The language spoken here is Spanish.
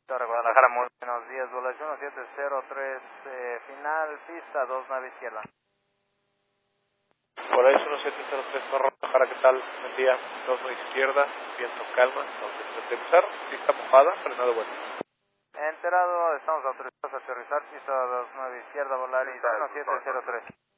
Torre Guadalajara, muy buenos días, Bolas 1703, final, pista 29 izquierda. Por ahí 1703, Torre Guadalajara, ¿qué tal? Buen día, 29 izquierda, viento calma, entonces aterrizar, pista mojada, frenado bueno. Enterado, estamos autorizados a aterrizar, pista 29 izquierda, Volaris 1703.